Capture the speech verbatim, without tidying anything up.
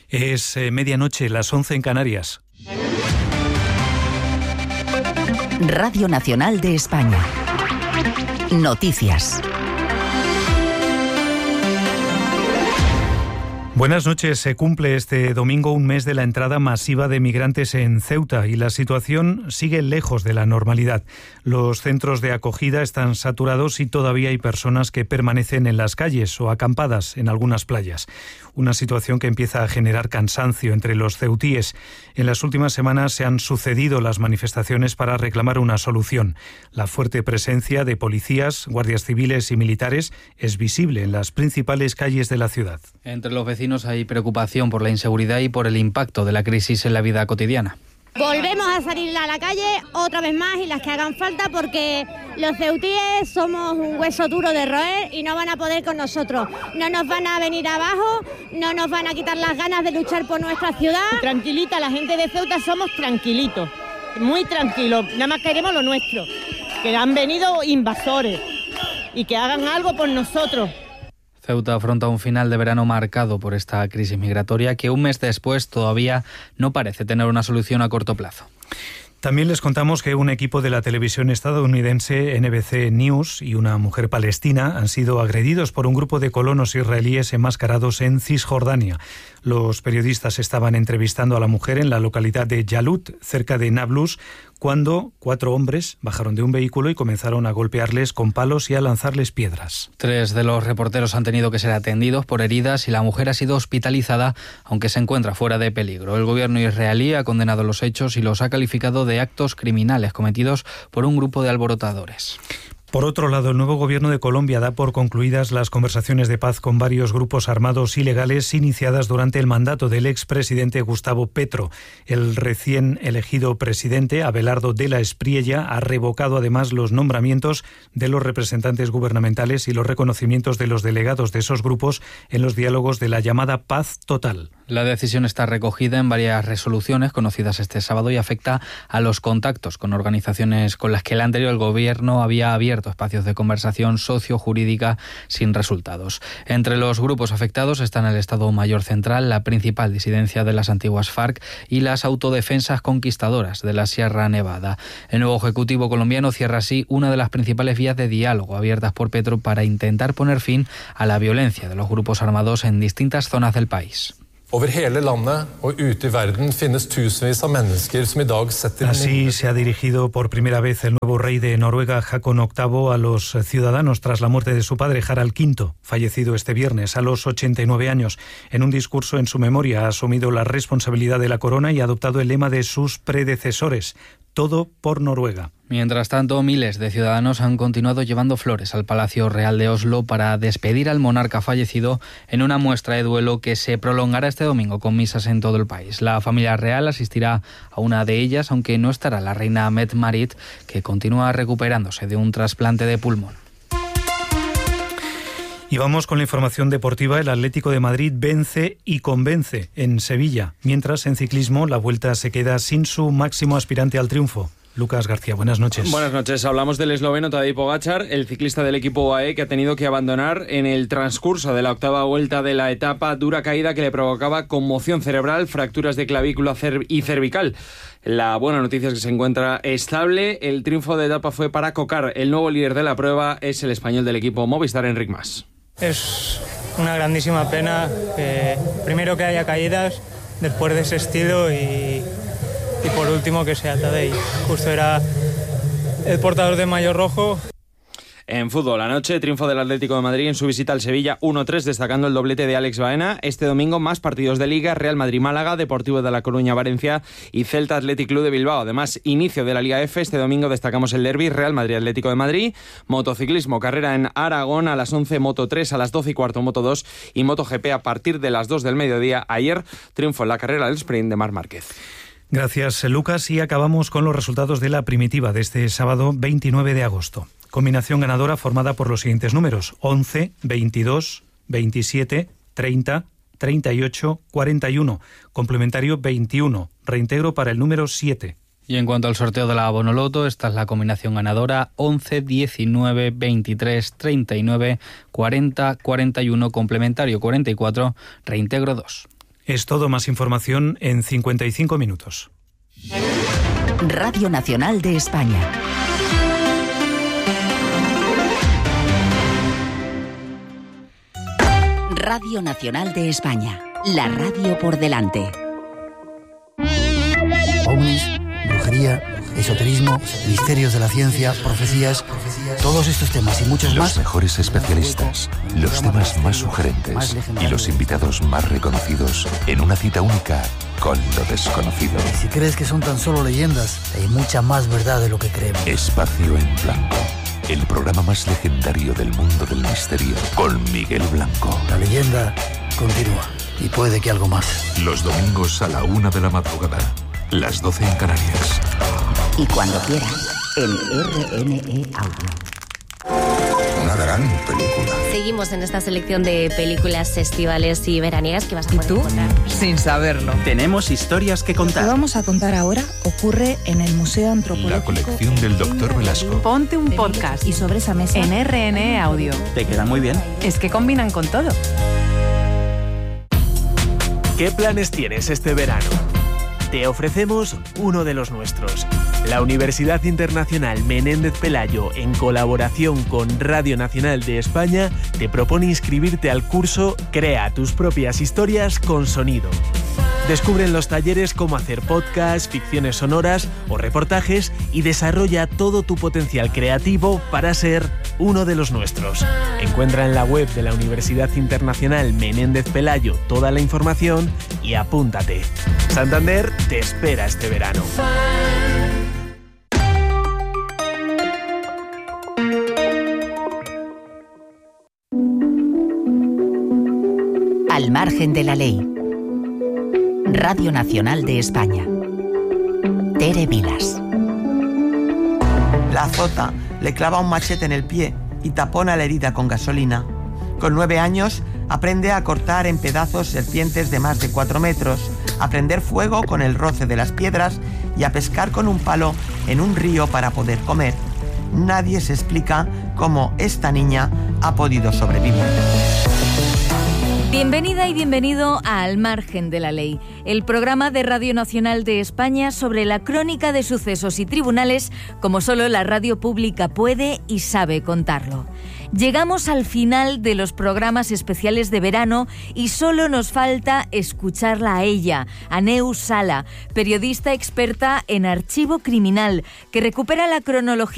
Es eh, medianoche, las once en Canarias. Radio Nacional de España. Noticias. Buenas noches. Se cumple este domingo un mes de la entrada masiva de migrantes en Ceuta y la situación sigue lejos de la normalidad. Los centros de acogida están saturados y todavía hay personas que permanecen en las calles o acampadas en algunas playas. Una situación que empieza a generar cansancio entre los ceutíes. En las últimas semanas se han sucedido las manifestaciones para reclamar una solución. La fuerte presencia de policías, guardias civiles y militares es visible en las principales calles de la ciudad. Entre los vecinos hay preocupación por la inseguridad y por el impacto de la crisis en la vida cotidiana. Volvemos a salir a la calle otra vez más y las que hagan falta, porque los ceutíes somos un hueso duro de roer y no van a poder con nosotros. No nos van a venir abajo, no nos van a quitar las ganas de luchar por nuestra ciudad. Tranquilita, la gente de Ceuta somos tranquilitos, muy tranquilos, nada más queremos lo nuestro. Que han venido invasores y que hagan algo por nosotros. Ceuta afronta un final de verano marcado por esta crisis migratoria que un mes después todavía no parece tener una solución a corto plazo. También les contamos que un equipo de la televisión estadounidense N B C News y una mujer palestina han sido agredidos por un grupo de colonos israelíes enmascarados en Cisjordania. Los periodistas estaban entrevistando a la mujer en la localidad de Yalut, cerca de Nablus, cuando cuatro hombres bajaron de un vehículo y comenzaron a golpearles con palos y a lanzarles piedras. Tres de los reporteros han tenido que ser atendidos por heridas y la mujer ha sido hospitalizada, aunque se encuentra fuera de peligro. El gobierno israelí ha condenado los hechos y los ha calificado de actos criminales cometidos por un grupo de alborotadores. Por otro lado, el nuevo gobierno de Colombia da por concluidas las conversaciones de paz con varios grupos armados ilegales iniciadas durante el mandato del expresidente Gustavo Petro. El recién elegido presidente, Abelardo de la Espriella, ha revocado además los nombramientos de los representantes gubernamentales y los reconocimientos de los delegados de esos grupos en los diálogos de la llamada Paz Total. La decisión está recogida en varias resoluciones conocidas este sábado y afecta a los contactos con organizaciones con las que el anterior gobierno había abierto espacios de conversación socio-jurídica sin resultados. Entre los grupos afectados están el Estado Mayor Central, la principal disidencia de las antiguas FARC y las autodefensas conquistadoras de la Sierra Nevada. El nuevo Ejecutivo colombiano cierra así una de las principales vías de diálogo abiertas por Petro para intentar poner fin a la violencia de los grupos armados en distintas zonas del país. Así se ha dirigido por primera vez el nuevo rey de Noruega, Haakon octavo, a los ciudadanos tras la muerte de su padre, Harald quinto, fallecido este viernes a los ochenta y nueve años. En un discurso en su memoria ha asumido la responsabilidad de la corona y ha adoptado el lema de sus predecesores: todo por Noruega. Mientras tanto, miles de ciudadanos han continuado llevando flores al Palacio Real de Oslo para despedir al monarca fallecido en una muestra de duelo que se prolongará este domingo con misas en todo el país. La familia real asistirá a una de ellas, aunque no estará la reina Mette-Marit, que continúa recuperándose de un trasplante de pulmón. Y vamos con la información deportiva. El Atlético de Madrid vence y convence en Sevilla, mientras en ciclismo la Vuelta se queda sin su máximo aspirante al triunfo. Lucas García, buenas noches. Buenas noches. Hablamos del esloveno Tadej Pogačar, el ciclista del equipo U A E que ha tenido que abandonar en el transcurso de la octava vuelta de la etapa, dura caída que le provocaba conmoción cerebral, fracturas de clavícula y cervical. La buena noticia es que se encuentra estable. El triunfo de etapa fue para Cocar. El nuevo líder de la prueba es el español del equipo Movistar, Enric Mas. Es una grandísima pena que primero que haya caídas después de ese estilo y, y por último que sea Tadej. Justo era el portador de maillot rojo. En fútbol, anoche, triunfo del Atlético de Madrid en su visita al Sevilla uno tres, destacando el doblete de Alex Baena. Este domingo más partidos de Liga: Real Madrid-Málaga, Deportivo de La Coruña-Valencia y Celta Athletic Club de Bilbao. Además, inicio de la Liga F. Este domingo destacamos el derbi Real Madrid-Atlético de Madrid. Motociclismo, carrera en Aragón a las once, Moto tres a las doce y cuarto, Moto dos y MotoGP a partir de las dos del mediodía. Ayer, triunfo en la carrera del sprint de Marc Márquez. Gracias, Lucas. Y acabamos con los resultados de la primitiva de este sábado veintinueve de agosto. Combinación ganadora formada por los siguientes números: once, veintidós, veintisiete, treinta, treinta y ocho, cuarenta y uno. Complementario veintiuno. Reintegro para el número siete. Y en cuanto al sorteo de la Bonoloto, esta es la combinación ganadora: once, diecinueve, veintitrés, treinta y nueve, cuarenta, cuarenta y uno. Complementario cuarenta y cuatro. Reintegro dos. Es todo, más información en cincuenta y cinco minutos. Radio Nacional de España. Radio Nacional de España. La radio por delante. Ovnis, brujería, esoterismo, misterios de la ciencia, profecías, todos estos temas y muchos más. Los mejores especialistas, los temas más sugerentes y los invitados más reconocidos en una cita única con lo desconocido. Si crees que son tan solo leyendas, hay mucha más verdad de lo que creemos. Espacio en Blanco, el programa más legendario del mundo del misterio, con Miguel Blanco. La leyenda continúa y puede que algo más. Los domingos a la una de la madrugada, las doce en Canarias. Y cuando quiera, en R N E Audio. Una gran película. Seguimos en esta selección de películas estivales y veraniegas que vas a poder ¿Y tú? encontrar. Sin saberlo. Tenemos historias que contar. Lo que vamos a contar ahora ocurre en el Museo Antropológico. La colección del doctor Velasco. Ponte un podcast. Y sobre esa mesa en R N E Audio. Te quedan muy bien. Es que combinan con todo. ¿Qué planes tienes este verano? Te ofrecemos uno de los nuestros. La Universidad Internacional Menéndez Pelayo, en colaboración con Radio Nacional de España, te propone inscribirte al curso Crea tus propias historias con sonido. Descubre en los talleres cómo hacer podcasts, ficciones sonoras o reportajes y desarrolla todo tu potencial creativo para ser uno de los nuestros. Encuentra en la web de la Universidad Internacional Menéndez Pelayo toda la información y apúntate. Santander te espera este verano. Al margen de la ley. Radio Nacional de España. Tere Vilas. La azota, le clava un machete en el pie y tapona la herida con gasolina. Con nueve años, aprende a cortar en pedazos serpientes de más de cuatro metros, a prender fuego con el roce de las piedras y a pescar con un palo en un río para poder comer. Nadie se explica cómo esta niña ha podido sobrevivir. Bienvenida y bienvenido a Al margen de la ley, el programa de Radio Nacional de España sobre la crónica de sucesos y tribunales como solo la radio pública puede y sabe contarlo. Llegamos al final de los programas especiales de verano y solo nos falta escucharla a ella, a Neus Sala, periodista experta en archivo criminal, que recupera la cronología